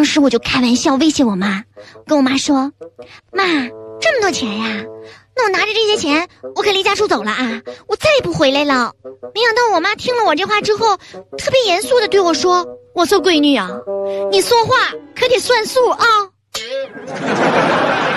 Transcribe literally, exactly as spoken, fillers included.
当时我就开玩笑威胁我妈，跟我妈说，妈，这么多钱呀，那我拿着这些钱我可离家出走了啊，我再也不回来了。没想到我妈听了我这话之后，特别严肃地对我说，我说闺女啊，你说话可得算数啊。